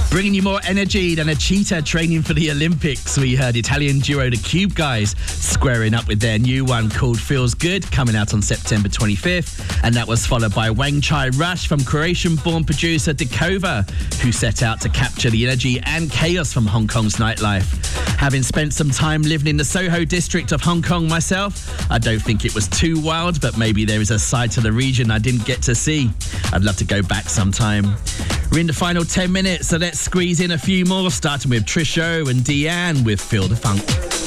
Bringing you more energy than a cheetah training for the Olympics. We heard Italian duo The Cube Guys squaring up with their new one called Feels Good, coming out on September 25th. And that was followed by Wang Chai Rush from Croatian-born producer Dekova, who set out to capture the energy and chaos from Hong Kong's nightlife. Having spent some time living in the Soho district of Hong Kong myself, I don't think it was too wild, but maybe there is a side to the region I didn't get to see. I'd love to go back sometime. We're in the final 10 minutes, so let's squeeze in a few more, starting with Trisho and Deanne with Feel the Funk.